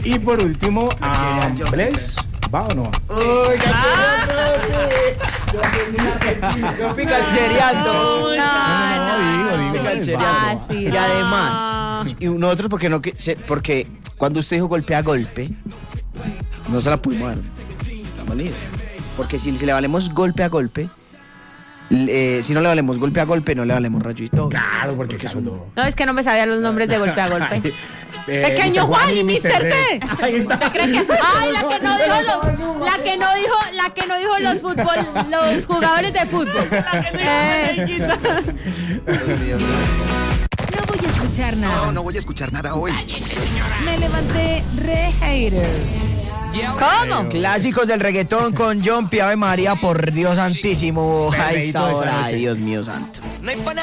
Y por último, Bless. ¿Va o no? Uy, Jumpy canchereando. Digo. Y además, y nosotros porque cuando usted dijo golpe a golpe, no se la pudimos dar. Estamos libres. Porque si le valemos golpe a golpe, si no le valemos golpe a golpe, no le valemos rayo y todo. Claro, porque es No, es que no me sabía los nombres de golpe a golpe. Pequeño Mr. Juan y Mr. T. Ahí está. ¿Usted cree que? Ay, la que no dijo los jugadores de fútbol. No voy a escuchar nada. No voy a escuchar nada hoy. Me levanté re hater. ¿Cómo? Clásicos del reggaetón con Jumpy, Ave María, por Dios santísimo. A esa hora, Dios mío santo.